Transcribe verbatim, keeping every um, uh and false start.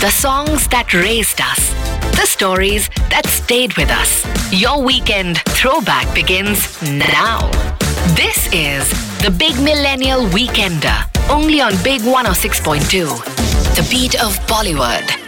The songs that raised us. The stories that stayed with us. Your weekend throwback begins now. This is the Big Millennial Weekender, only on Big one oh six point two. The beat of Bollywood.